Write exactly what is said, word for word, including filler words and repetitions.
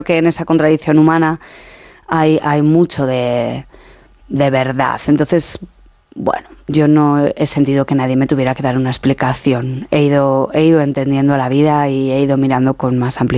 que en esa contradicción humana hay, hay mucho de, de verdad. Entonces, bueno, yo no he sentido que nadie me tuviera que dar una explicación. He ido, he ido entendiendo la vida y he ido mirando con más amplitud